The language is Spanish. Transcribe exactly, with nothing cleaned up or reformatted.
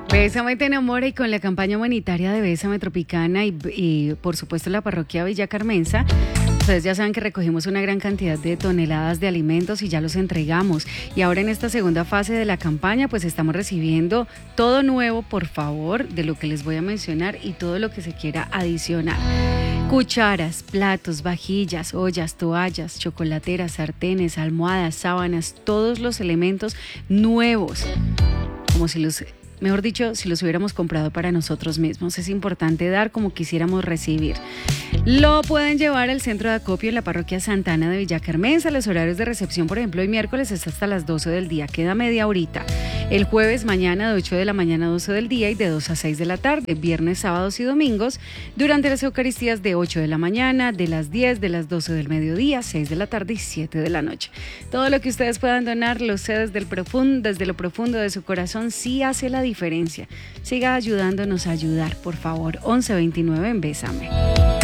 Bésame te enamora y con la campaña humanitaria de Bésame Tropicana y, y por supuesto la parroquia Villa Carmenza, ustedes ya saben que recogimos una gran cantidad de toneladas de alimentos y ya los entregamos. Y ahora en esta segunda fase de la campaña pues estamos recibiendo todo nuevo, por favor, de lo que les voy a mencionar y todo lo que se quiera adicionar. Cucharas, platos, vajillas, ollas, toallas, chocolateras, sartenes, almohadas, sábanas, todos los elementos nuevos, como si los... Mejor dicho, si los hubiéramos comprado para nosotros mismos. Es importante dar como quisiéramos recibir. Lo pueden llevar al centro de acopio en la parroquia Santa Ana de Villa Carmenza. Los horarios de recepción, por ejemplo, hoy miércoles es hasta las doce del día. Queda media horita. El jueves, mañana de ocho de la mañana a doce del día y de dos a seis de la tarde. Viernes, sábados y domingos. Durante las Eucaristías de ocho de la mañana, de las diez, de las doce del mediodía, seis de la tarde y siete de la noche. Todo lo que ustedes puedan donar, lo sé desde el profundo, desde lo profundo de su corazón, sí hace la diferencia. Siga ayudándonos a ayudar, por favor. once veintinueve en Bésame.